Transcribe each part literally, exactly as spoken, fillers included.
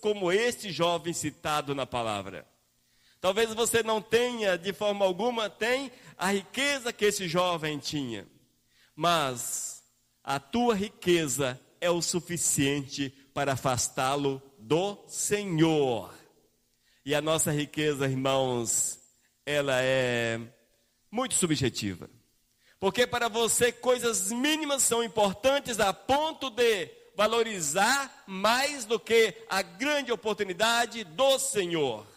como este jovem citado na palavra. Talvez você não tenha, de forma alguma, tem a riqueza que esse jovem tinha. Mas a tua riqueza é o suficiente para afastá-lo do Senhor. E a nossa riqueza, irmãos, ela é muito subjetiva. Porque para você coisas mínimas são importantes a ponto de valorizar mais do que a grande oportunidade do Senhor.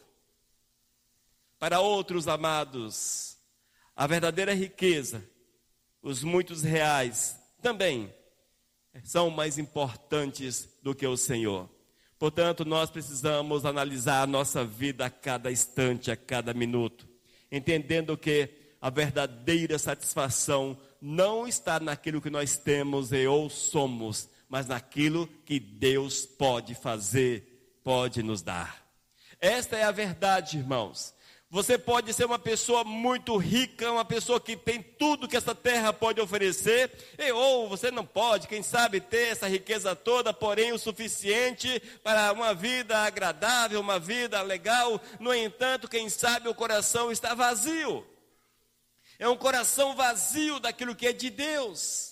Para outros, amados, a verdadeira riqueza, os muitos reais, também são mais importantes do que o Senhor. Portanto, nós precisamos analisar a nossa vida a cada instante, a cada minuto, entendendo que a verdadeira satisfação não está naquilo que nós temos e ou somos, mas naquilo que Deus pode fazer, pode nos dar. Esta é a verdade, irmãos. Você pode ser uma pessoa muito rica, uma pessoa que tem tudo que essa terra pode oferecer, e, ou você não pode, quem sabe, ter essa riqueza toda, porém o suficiente para uma vida agradável, uma vida legal. No entanto, quem sabe o coração está vazio. É um coração vazio daquilo que é de Deus.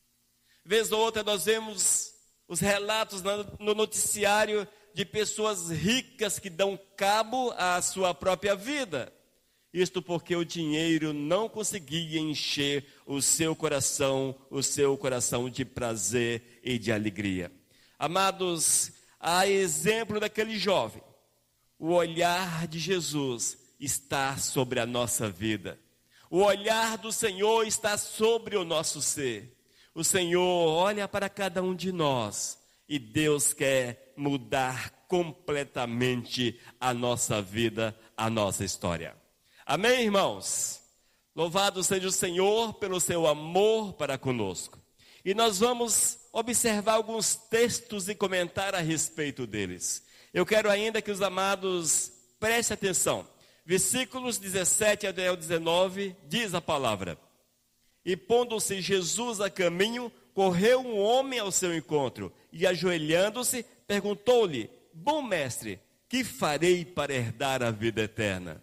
Vez ou outra nós vemos os relatos no noticiário de pessoas ricas que dão cabo à sua própria vida. Isto porque o dinheiro não conseguia encher o seu coração, o seu coração de prazer e de alegria. Amados, a exemplo daquele jovem, o olhar de Jesus está sobre a nossa vida. O olhar do Senhor está sobre o nosso ser. O Senhor olha para cada um de nós e Deus quer mudar completamente a nossa vida, a nossa história. Amém, irmãos? Louvado seja o Senhor pelo seu amor para conosco. E nós vamos observar alguns textos e comentar a respeito deles. Eu quero ainda que os amados prestem atenção. Versículos dezessete até dezenove, diz a palavra: E pondo-se Jesus a caminho, correu um homem ao seu encontro, e ajoelhando-se, perguntou-lhe: Bom mestre, que farei para herdar a vida eterna?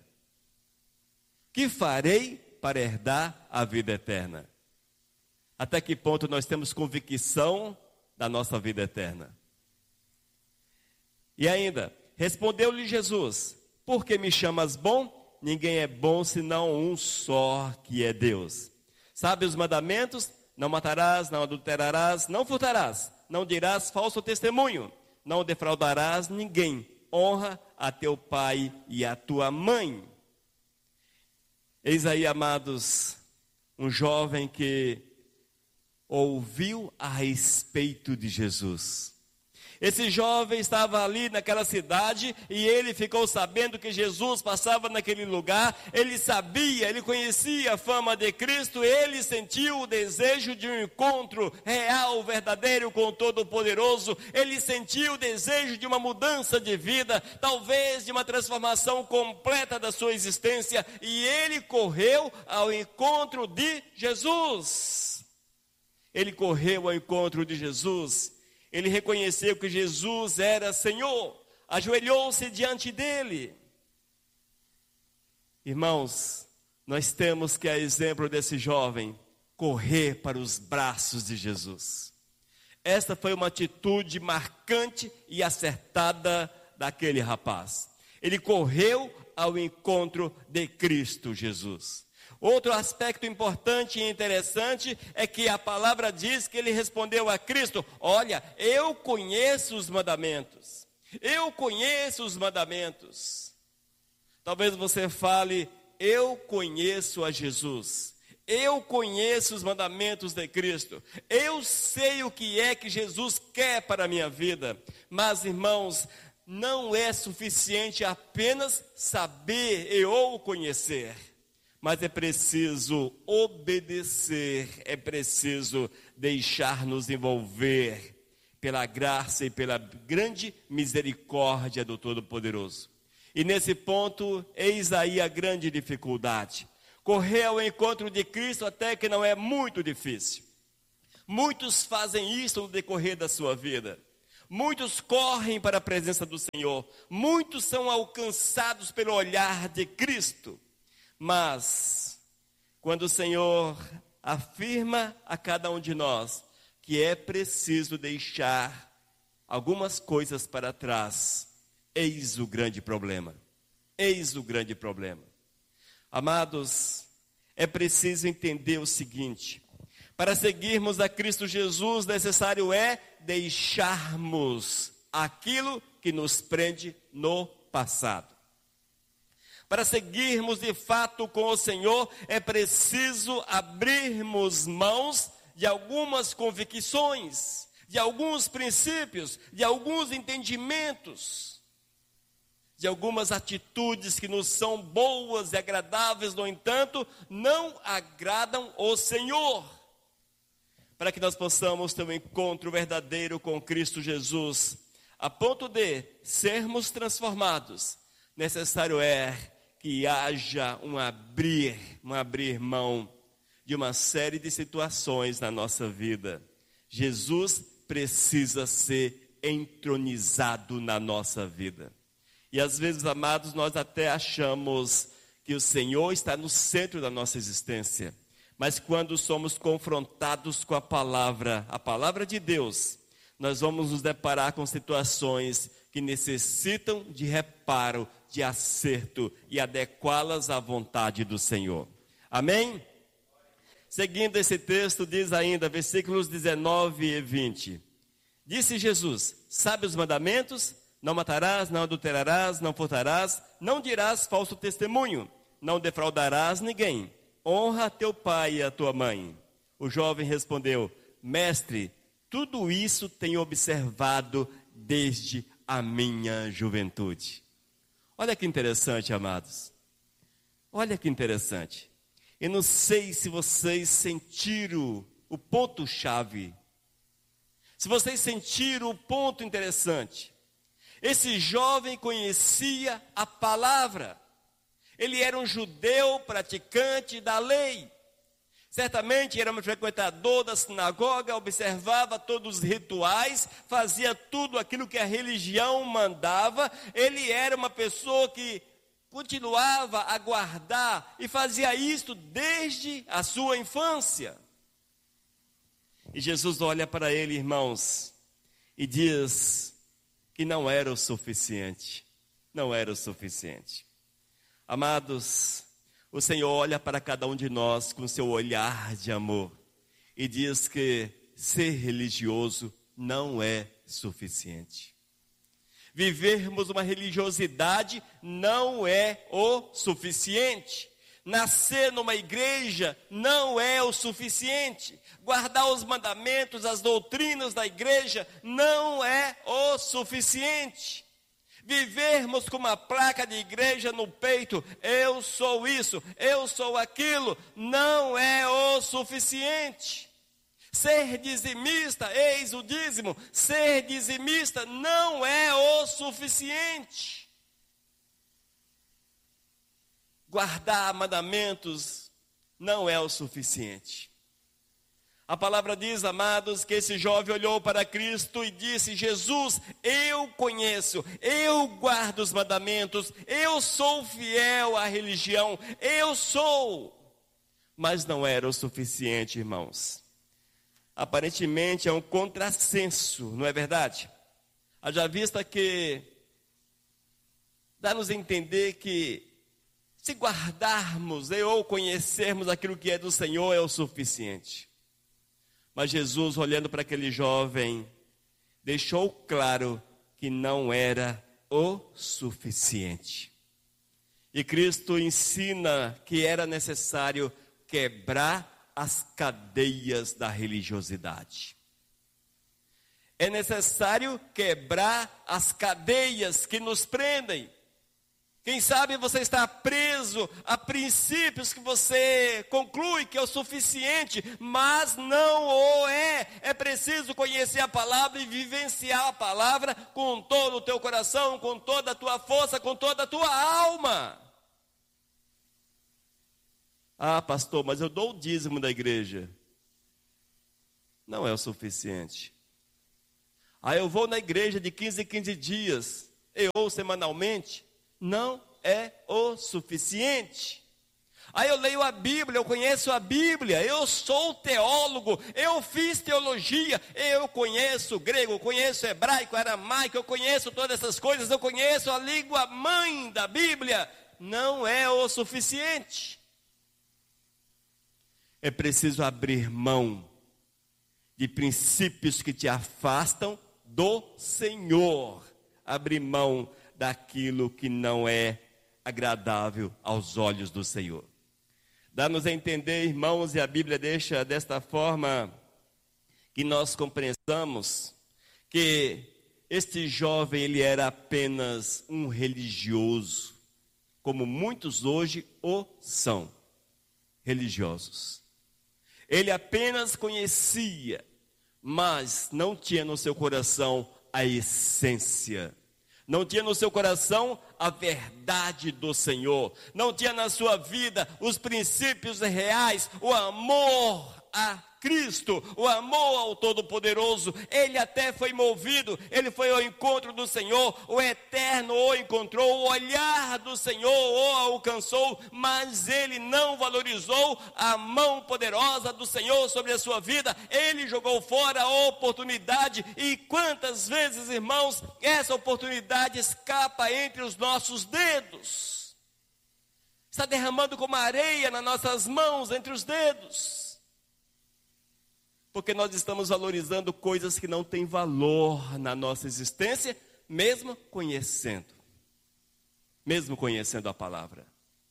Que farei para herdar a vida eterna? Até que ponto nós temos convicção da nossa vida eterna? E ainda, respondeu-lhe Jesus: Por que me chamas bom? Ninguém é bom senão um só, que é Deus. Sabe os mandamentos? Não matarás, não adulterarás, não furtarás, não dirás falso testemunho, não defraudarás ninguém, honra a teu pai e a tua mãe. Eis aí, amados, um jovem que ouviu a respeito de Jesus. Esse jovem estava ali naquela cidade e ele ficou sabendo que Jesus passava naquele lugar. Ele sabia, ele conhecia a fama de Cristo. Ele sentiu o desejo de um encontro real, verdadeiro com o Todo-Poderoso. Ele sentiu o desejo de uma mudança de vida, talvez de uma transformação completa da sua existência. E ele correu ao encontro de Jesus. Ele correu ao encontro de Jesus. Ele reconheceu que Jesus era Senhor, ajoelhou-se diante dele. Irmãos, nós temos que, a exemplo desse jovem, correr para os braços de Jesus. Esta foi uma atitude marcante e acertada daquele rapaz. Ele correu ao encontro de Cristo Jesus. Outro aspecto importante e interessante é que a palavra diz que ele respondeu a Cristo: olha, eu conheço os mandamentos, eu conheço os mandamentos. Talvez você fale: eu conheço a Jesus, eu conheço os mandamentos de Cristo, eu sei o que é que Jesus quer para a minha vida. Mas, irmãos, não é suficiente apenas saber e ou conhecer. Mas é preciso obedecer, é preciso deixar-nos envolver pela graça e pela grande misericórdia do Todo-Poderoso. E nesse ponto, eis aí a grande dificuldade. Correr ao encontro de Cristo até que não é muito difícil. Muitos fazem isso no decorrer da sua vida. Muitos correm para a presença do Senhor, muitos são alcançados pelo olhar de Cristo. Mas, quando o Senhor afirma a cada um de nós que é preciso deixar algumas coisas para trás, eis o grande problema. Eis o grande problema. Amados, é preciso entender o seguinte: para seguirmos a Cristo Jesus, necessário é deixarmos aquilo que nos prende no passado. Para seguirmos de fato com o Senhor, é preciso abrirmos mãos de algumas convicções, de alguns princípios, de alguns entendimentos, de algumas atitudes que nos são boas e agradáveis, no entanto, não agradam o Senhor. Para que nós possamos ter um encontro verdadeiro com Cristo Jesus, a ponto de sermos transformados, necessário é que haja um abrir, um abrir mão de uma série de situações na nossa vida. Jesus precisa ser entronizado na nossa vida. E às vezes, amados, nós até achamos que o Senhor está no centro da nossa existência. Mas quando somos confrontados com a palavra, a palavra de Deus, nós vamos nos deparar com situações que necessitam de reparo, de acerto e adequá-las à vontade do Senhor. Amém? Seguindo esse texto, diz ainda, versículos dezenove e vinte. Disse Jesus: sabe os mandamentos? Não matarás, não adulterarás, não furtarás, não dirás falso testemunho, não defraudarás ninguém. Honra teu pai e a tua mãe. O jovem respondeu: mestre, tudo isso tenho observado desde a minha juventude. Olha que interessante, amados. Olha que interessante. Eu não sei se vocês sentiram o ponto-chave. Se vocês sentiram o ponto interessante. Esse jovem conhecia a palavra. Ele era um judeu praticante da lei. Certamente era um frequentador da sinagoga, observava todos os rituais, fazia tudo aquilo que a religião mandava. Ele era uma pessoa que continuava a guardar e fazia isto desde a sua infância. E Jesus olha para ele, irmãos, e diz que não era o suficiente. Não era o suficiente. Amados, o Senhor olha para cada um de nós com seu olhar de amor e diz que ser religioso não é suficiente. Vivermos uma religiosidade não é o suficiente. Nascer numa igreja não é o suficiente. Guardar os mandamentos, as doutrinas da igreja não é o suficiente. Vivermos com uma placa de igreja no peito, eu sou isso, eu sou aquilo, não é o suficiente. Ser dizimista, eis o dízimo, ser dizimista não é o suficiente. Guardar mandamentos não é o suficiente. A palavra diz, amados, que esse jovem olhou para Cristo e disse: Jesus, eu conheço, eu guardo os mandamentos, eu sou fiel à religião, eu sou. Mas não era o suficiente, irmãos. Aparentemente é um contrassenso, não é verdade? Haja vista que dá-nos a entender que se guardarmos ou conhecermos aquilo que é do Senhor é o suficiente. Mas Jesus, olhando para aquele jovem, deixou claro que não era o suficiente. E Cristo ensina que era necessário quebrar as cadeias da religiosidade. É necessário quebrar as cadeias que nos prendem. Quem sabe você está preso a princípios que você conclui que é o suficiente, mas não o é. É preciso conhecer a palavra e vivenciar a palavra com todo o teu coração, com toda a tua força, com toda a tua alma. Ah, pastor, mas eu dou o dízimo da igreja. Não é o suficiente. Ah, eu vou na igreja de quinze em quinze dias, eu semanalmente, não é o suficiente. Aí eu leio a Bíblia, eu conheço a Bíblia, eu sou teólogo, eu fiz teologia, eu conheço grego, eu conheço hebraico, aramaico, eu conheço todas essas coisas, eu conheço a língua mãe da Bíblia. Não é o suficiente. É preciso abrir mão de princípios que te afastam do Senhor, abrir mão daquilo que não é agradável aos olhos do Senhor. Dá-nos a entender, irmãos, e a Bíblia deixa desta forma que nós compreendamos que este jovem, ele era apenas um religioso, como muitos hoje o são, religiosos. Ele apenas conhecia, mas não tinha no seu coração a essência. Não tinha no seu coração a verdade do Senhor. Não tinha na sua vida os princípios reais, o amor a Cristo, o amor ao Todo-Poderoso. Ele até foi movido, ele foi ao encontro do Senhor, o Eterno o encontrou, o olhar do Senhor o alcançou, mas ele não valorizou a mão poderosa do Senhor sobre a sua vida. Ele jogou fora a oportunidade. E quantas vezes, irmãos, essa oportunidade escapa entre os nossos dedos, está derramando como areia nas nossas mãos, entre os dedos, porque nós estamos valorizando coisas que não têm valor na nossa existência, mesmo conhecendo, mesmo conhecendo a palavra.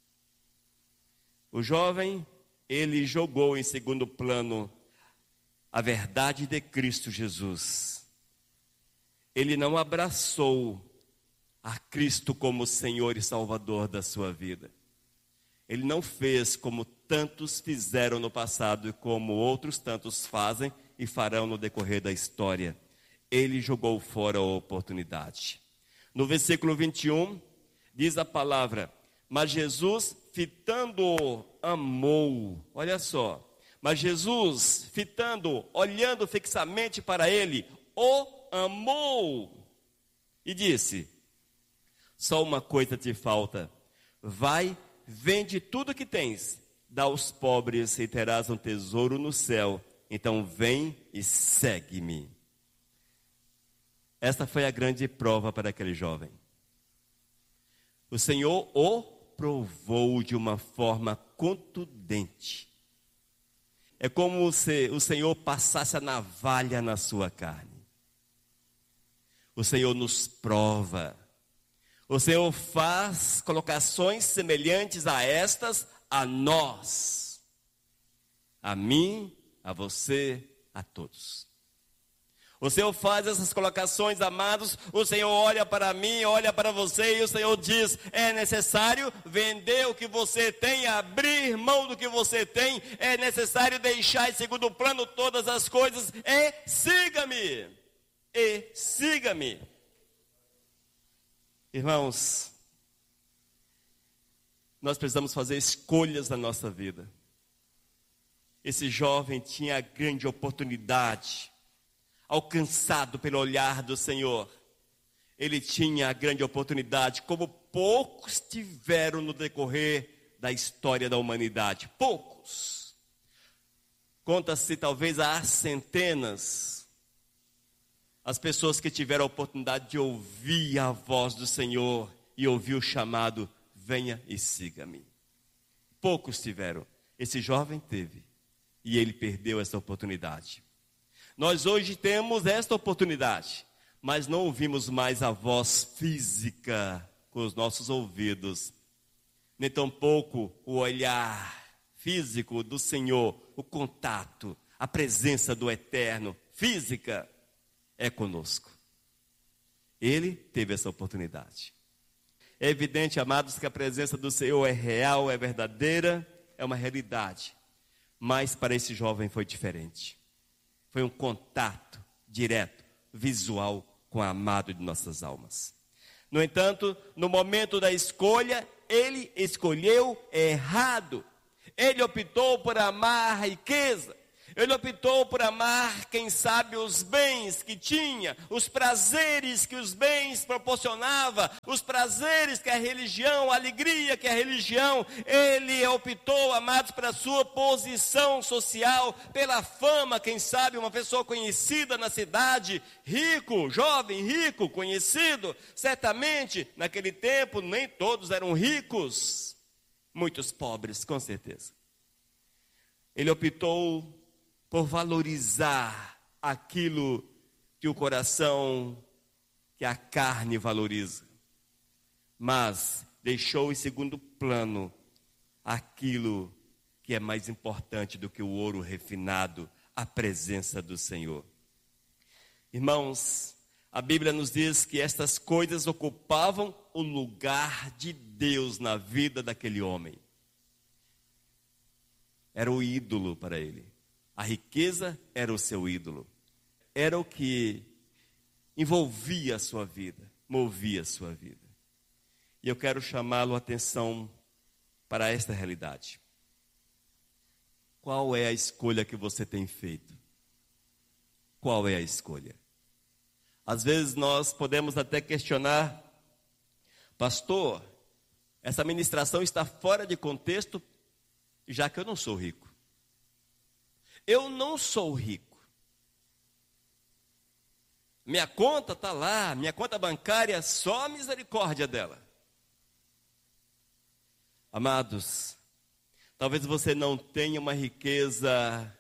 O jovem, ele jogou em segundo plano a verdade de Cristo Jesus. Ele não abraçou a Cristo como Senhor e Salvador da sua vida. Ele não fez como tantos fizeram no passado e como outros tantos fazem e farão no decorrer da história. Ele jogou fora a oportunidade. No versículo vinte e um, diz a palavra: mas Jesus, fitando-o, amou. Olha só. Mas Jesus, fitando, olhando fixamente para ele, o amou. E disse: só uma coisa te falta. Vai, vende tudo que tens, dá aos pobres e terás um tesouro no céu. Então vem e segue-me. Esta foi a grande prova para aquele jovem. O Senhor o provou de uma forma contundente. É como se o Senhor passasse a navalha na sua carne. O Senhor nos prova. O Senhor faz colocações semelhantes a estas a nós, a mim, a você, a todos. O Senhor faz essas colocações, amados. O Senhor olha para mim, olha para você, e o Senhor diz: é necessário vender o que você tem, abrir mão do que você tem, é necessário deixar em segundo plano todas as coisas, e siga-me, e siga-me. Irmãos, nós precisamos fazer escolhas na nossa vida. Esse jovem tinha a grande oportunidade, alcançado pelo olhar do Senhor. Ele tinha a grande oportunidade, como poucos tiveram no decorrer da história da humanidade. Poucos. Conta-se talvez há centenas as pessoas que tiveram a oportunidade de ouvir a voz do Senhor e ouvir o chamado: venha e siga-me. Poucos tiveram. Esse jovem teve. E ele perdeu essa oportunidade. Nós hoje temos esta oportunidade, mas não ouvimos mais a voz física com os nossos ouvidos, nem tampouco o olhar físico do Senhor, o contato, a presença do Eterno, física, é conosco. Ele teve essa oportunidade. É evidente, amados, que a presença do Senhor é real, é verdadeira, é uma realidade. Mas para esse jovem foi diferente. Foi um contato direto, visual, com o amado de nossas almas. No entanto, no momento da escolha, ele escolheu errado. Ele optou por amar a riqueza. Ele optou por amar, quem sabe, os bens que tinha, os prazeres que os bens proporcionava, os prazeres que a religião, a alegria que a religião, ele optou, amados, pela sua posição social, pela fama, quem sabe, uma pessoa conhecida na cidade, rico, jovem, rico, conhecido. Certamente, naquele tempo, nem todos eram ricos, muitos pobres, com certeza. Ele optou por valorizar aquilo que o coração, que a carne valoriza. Mas deixou em segundo plano aquilo que é mais importante do que o ouro refinado, a presença do Senhor. Irmãos, a Bíblia nos diz que estas coisas ocupavam o lugar de Deus na vida daquele homem. Era o ídolo para ele. A riqueza era o seu ídolo. Era o que envolvia a sua vida, movia a sua vida. E eu quero chamá-lo a atenção para esta realidade. Qual é a escolha que você tem feito? Qual é a escolha? Às vezes nós podemos até questionar, pastor, essa ministração está fora de contexto, já que eu não sou rico. Eu não sou rico. Minha conta está lá, minha conta bancária, só a misericórdia dela. Amados, talvez você não tenha uma riqueza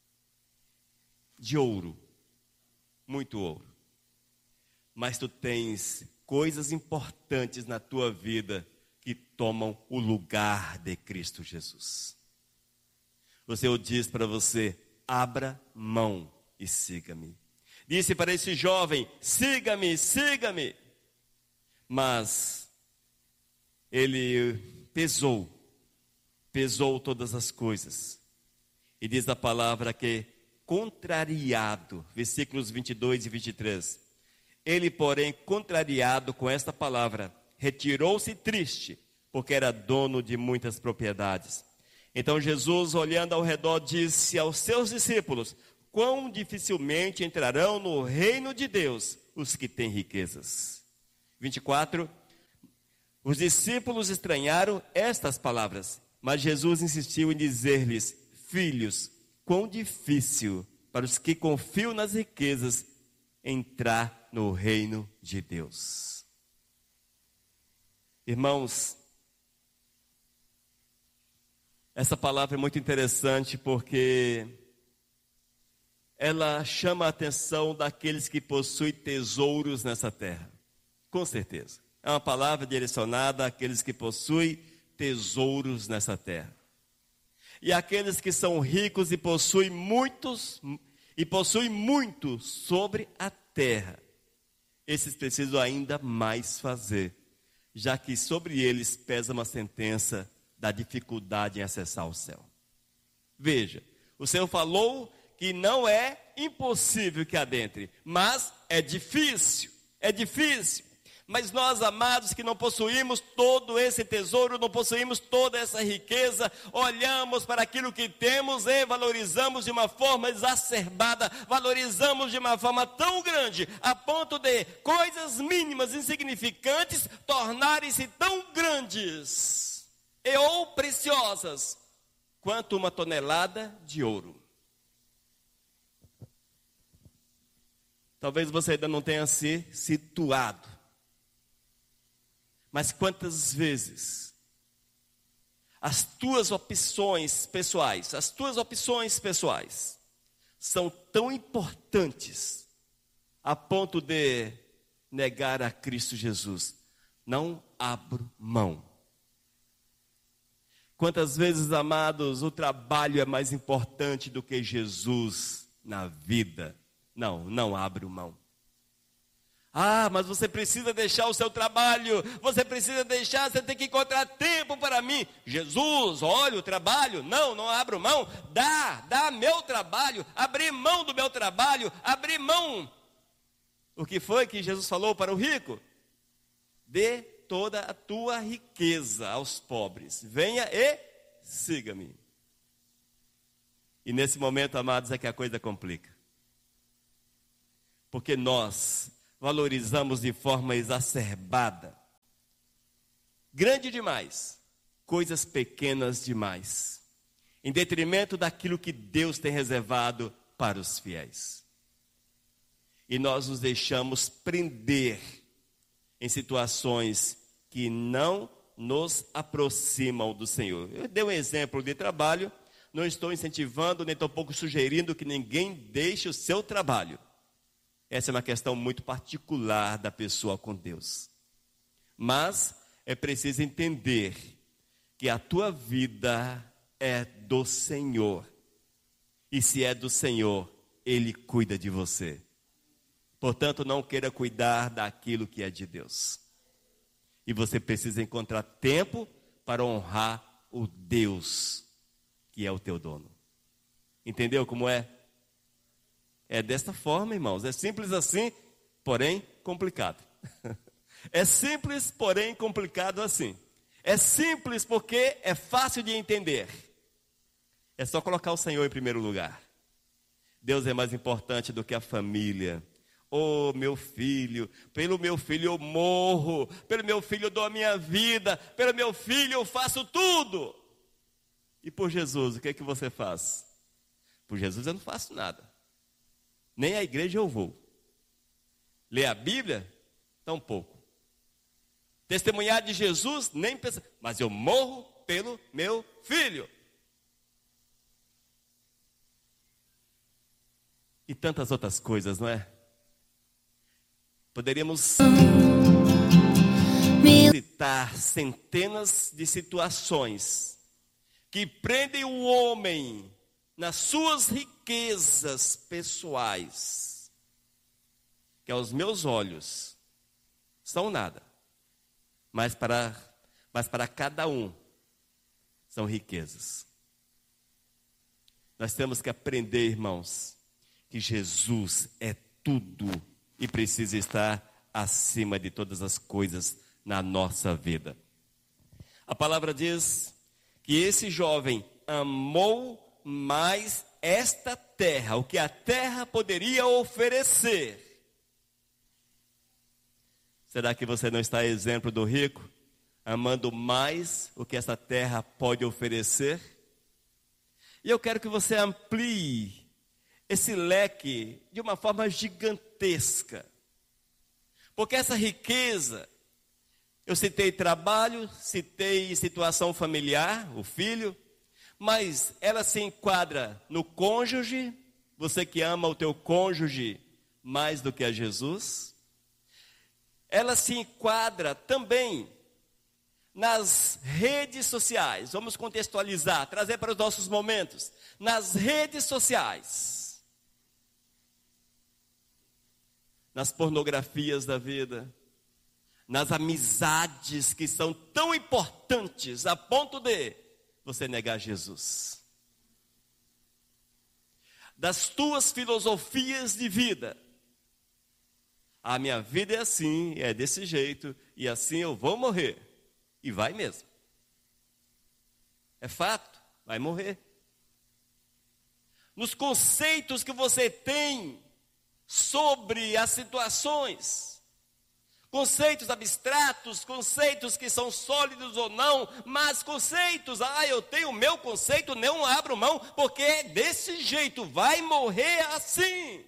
de ouro, muito ouro, mas tu tens coisas importantes na tua vida que tomam o lugar de Cristo Jesus. O Senhor diz para você, abra mão e siga-me. Disse para esse jovem, siga-me, siga-me. Mas ele pesou, pesou todas as coisas. E diz a palavra que, contrariado, versículos vinte e dois e vinte e três. Ele, porém, contrariado com esta palavra, retirou-se triste, porque era dono de muitas propriedades. Então Jesus, olhando ao redor, disse aos seus discípulos, quão dificilmente entrarão no reino de Deus os que têm riquezas. vinte e quatro. Os discípulos estranharam estas palavras, mas Jesus insistiu em dizer-lhes, filhos, quão difícil para os que confiam nas riquezas entrar no reino de Deus. Irmãos, essa palavra é muito interessante porque ela chama a atenção daqueles que possuem tesouros nessa terra. Com certeza. É uma palavra direcionada àqueles que possuem tesouros nessa terra. E aqueles que são ricos e possuem muitos, e possuem muito sobre a terra. Esses precisam ainda mais fazer, já que sobre eles pesa uma sentença da dificuldade em acessar o céu. Veja, o Senhor falou que não é impossível que adentre, mas é difícil, é difícil. Mas nós, amados, que não possuímos todo esse tesouro, não possuímos toda essa riqueza, olhamos para aquilo que temos e valorizamos de uma forma exacerbada, valorizamos de uma forma tão grande, a ponto de coisas mínimas, insignificantes, tornarem-se tão grandes e ou preciosas quanto uma tonelada de ouro. Talvez você ainda não tenha se situado, mas quantas vezes as tuas opções pessoais, as tuas opções pessoais são tão importantes a ponto de negar a Cristo Jesus? Não abro mão. Quantas vezes, amados, o trabalho é mais importante do que Jesus na vida? Não, não abro mão. Ah, mas você precisa deixar o seu trabalho, você precisa deixar, você tem que encontrar tempo para mim. Jesus, olha o trabalho, não, não abro mão. Dá, dá meu trabalho, abrir mão do meu trabalho, abrir mão. O que foi que Jesus falou para o rico? Dê toda a tua riqueza aos pobres, venha e siga-me. E nesse momento, amados, é que a coisa complica. Porque nós valorizamos de forma exacerbada, grande demais, coisas pequenas demais, em detrimento daquilo que Deus tem reservado para os fiéis. E nós nos deixamos prender em situações que não nos aproximam do Senhor. Eu dei um exemplo de trabalho, não estou incentivando, nem tampouco sugerindo que ninguém deixe o seu trabalho. Essa é uma questão muito particular da pessoa com Deus. Mas é preciso entender que a tua vida é do Senhor. E se é do Senhor, Ele cuida de você. Portanto, não queira cuidar daquilo que é de Deus. E você precisa encontrar tempo para honrar o Deus que é o teu dono. Entendeu como é? É desta forma, irmãos. É simples assim, porém complicado. É simples, porém complicado assim. É simples porque é fácil de entender. É só colocar o Senhor em primeiro lugar. Deus é mais importante do que a família. Oh, meu filho, pelo meu filho eu morro, pelo meu filho eu dou a minha vida, pelo meu filho eu faço tudo. E por Jesus, o que é que você faz? Por Jesus eu não faço nada. Nem à igreja eu vou. Ler a Bíblia? Tampouco. Testemunhar de Jesus? Nem pensa. Mas eu morro pelo meu filho. E tantas outras coisas, não é? Poderíamos citar centenas de situações que prendem o homem nas suas riquezas pessoais, que aos meus olhos são nada, mas para, mas para cada um são riquezas. Nós temos que aprender, irmãos, que Jesus é tudo e precisa estar acima de todas as coisas na nossa vida. A palavra diz que esse jovem amou mais esta terra, o que a terra poderia oferecer. Será que você não está exemplo do rico, amando mais o que essa terra pode oferecer? E eu quero que você amplie esse leque de uma forma gigantesca. Porque essa riqueza, eu citei trabalho, citei situação familiar, o filho, mas ela se enquadra no cônjuge, você que ama o teu cônjuge mais do que a Jesus. Ela se enquadra também nas redes sociais, vamos contextualizar, trazer para os nossos momentos, nas redes sociais, nas pornografias da vida, nas amizades que são tão importantes a ponto de você negar Jesus, das tuas filosofias de vida. A minha vida é assim, é desse jeito, e assim eu vou morrer. E vai mesmo. É fato, vai morrer. Nos conceitos que você tem sobre as situações, conceitos abstratos, conceitos que são sólidos ou não, mas conceitos, ah, eu tenho o meu conceito, não abro mão, porque é desse jeito, vai morrer assim.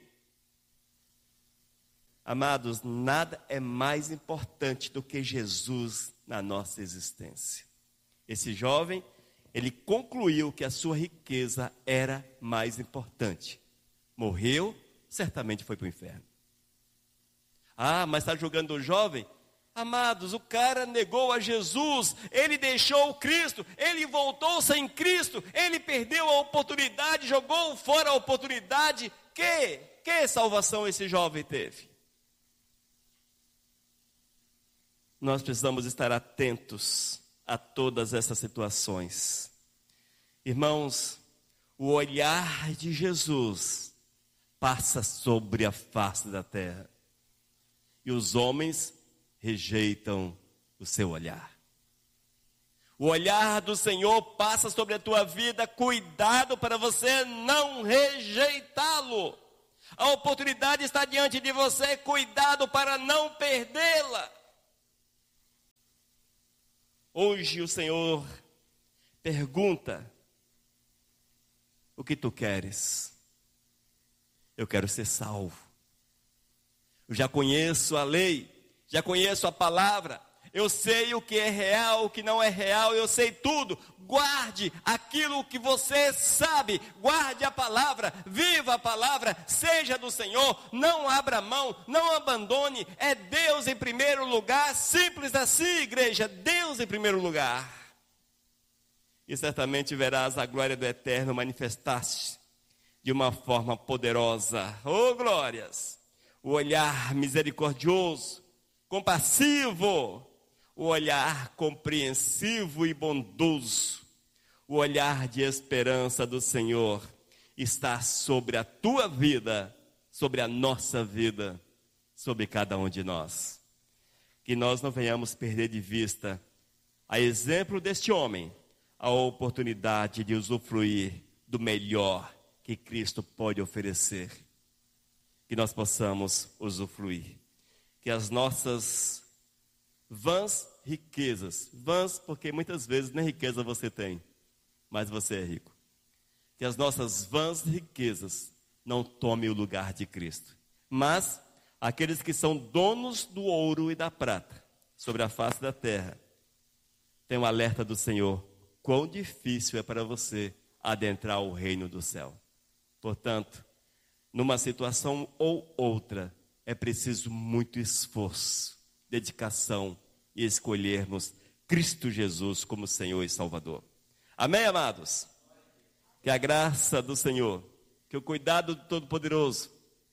Amados, nada é mais importante do que Jesus na nossa existência. Esse jovem, ele concluiu que a sua riqueza era mais importante. Morreu, certamente foi para o inferno. Ah, mas está julgando o jovem? Amados, o cara negou a Jesus, ele deixou o Cristo, ele voltou sem Cristo, ele perdeu a oportunidade, jogou fora a oportunidade. Que, que salvação esse jovem teve? Nós precisamos estar atentos a todas essas situações. Irmãos, o olhar de Jesus passa sobre a face da terra. E os homens rejeitam o seu olhar. O olhar do Senhor passa sobre a tua vida, cuidado para você não rejeitá-lo. A oportunidade está diante de você, cuidado para não perdê-la. Hoje o Senhor pergunta: o que tu queres? Eu quero ser salvo. Eu já conheço a lei, já conheço a palavra. Eu sei o que é real, o que não é real, eu sei tudo. Guarde aquilo que você sabe, guarde a palavra, viva a palavra, seja do Senhor, não abra mão, não abandone, é Deus em primeiro lugar, simples assim, igreja, Deus em primeiro lugar. E certamente verás a glória do Eterno manifestar-se de uma forma poderosa. Oh, glórias! O olhar misericordioso, compassivo, o olhar compreensivo e bondoso, o olhar de esperança do Senhor está sobre a tua vida, sobre a nossa vida, sobre cada um de nós. Que nós não venhamos perder de vista, a exemplo deste homem, a oportunidade de usufruir do melhor que Cristo pode oferecer. Que nós possamos usufruir. Que as nossas vãs riquezas, vãs porque muitas vezes nem riqueza você tem, mas você é rico. Que as nossas vãs riquezas não tomem o lugar de Cristo. Mas aqueles que são donos do ouro e da prata sobre a face da terra, tem um alerta do Senhor: quão difícil é para você adentrar o reino do céu. Portanto, numa situação ou outra, é preciso muito esforço, dedicação e escolhermos Cristo Jesus como Senhor e Salvador. Amém, amados? Que a graça do Senhor, que o cuidado do Todo-Poderoso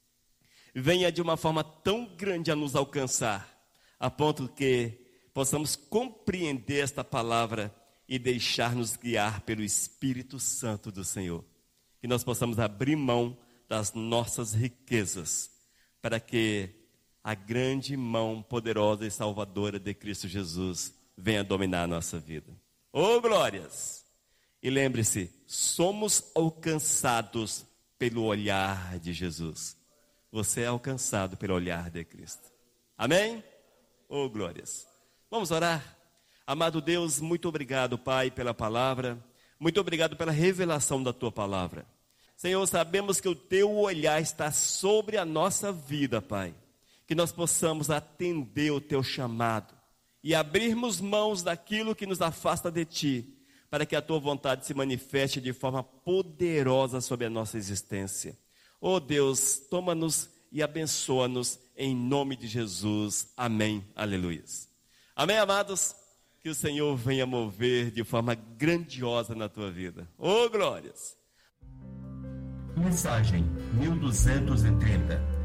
venha de uma forma tão grande a nos alcançar, a ponto que possamos compreender esta palavra e deixar-nos guiar pelo Espírito Santo do Senhor. Que nós possamos abrir mão das nossas riquezas, para que a grande mão poderosa e salvadora de Cristo Jesus venha dominar a nossa vida. Oh, glórias! E lembre-se, somos alcançados pelo olhar de Jesus. Você é alcançado pelo olhar de Cristo. Amém? Oh, glórias! Vamos orar? Amado Deus, muito obrigado, Pai, pela palavra. Muito obrigado pela revelação da Tua palavra. Senhor, sabemos que o Teu olhar está sobre a nossa vida, Pai. Que nós possamos atender o Teu chamado e abrirmos mãos daquilo que nos afasta de Ti, para que a Tua vontade se manifeste de forma poderosa sobre a nossa existência. Oh Deus, toma-nos e abençoa-nos em nome de Jesus. Amém. Aleluia. Amém, amados? Que o Senhor venha mover de forma grandiosa na tua vida. Oh, glórias! Mensagem mil duzentos e trinta.